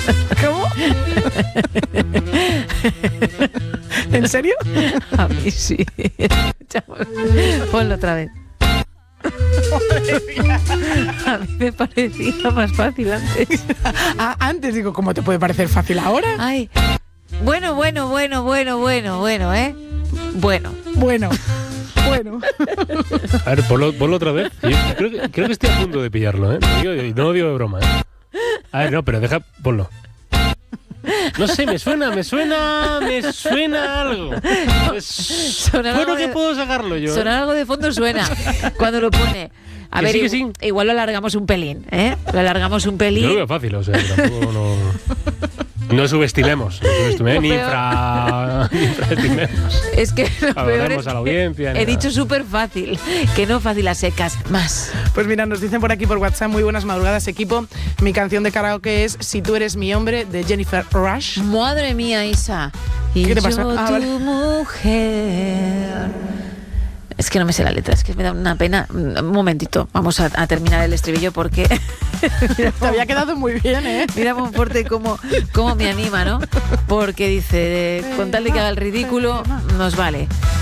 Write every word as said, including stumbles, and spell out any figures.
¿Cómo? ¿En serio? A mí sí. Ponlo otra vez. A mí me parecía más fácil antes. Ah, antes digo, ¿cómo te puede parecer fácil ahora? Ay. Bueno, bueno, bueno, bueno, bueno, bueno, ¿eh? Bueno. Bueno. Bueno. A ver, ponlo, ponlo otra vez. Yo creo, que, creo que estoy a punto de pillarlo, ¿eh? Digo, no lo digo de broma, ¿eh? A ver, no, pero deja, ponlo. No sé, me suena, me suena, me suena algo. Es, bueno, que puedo sacarlo yo. Sonar ¿eh? algo de fondo suena cuando lo pone. A que ver, sí, que igual, sí. igual lo alargamos un pelín, ¿eh? Lo alargamos un pelín. Yo lo veo fácil, o sea, tampoco no... No subestimemos, no subestimemos, ni infra, ni infraestimemos. Es que lo peor es a la audiencia. he dicho súper fácil, que no fácil a secas, más. Pues mira, nos dicen por aquí por WhatsApp, muy buenas madrugadas, equipo. Mi canción de karaoke es Si tú eres mi hombre, de Jennifer Rush. Madre mía, Isa. Y ¿Qué te pasa? yo, Ah, tu vale. mujer. Es que no me sé la letra, es que me da una pena. Un momentito, vamos a, a terminar el estribillo porque... Te había quedado muy bien, ¿eh? Mira Monforte cómo, cómo me anima, ¿no? Porque dice, con tal de que haga el ridículo, nos vale.